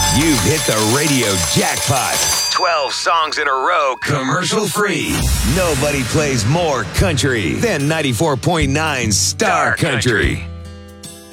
You've hit the radio jackpot. 12 songs in a row, commercial free. Nobody plays more country than 94.9 Star Country.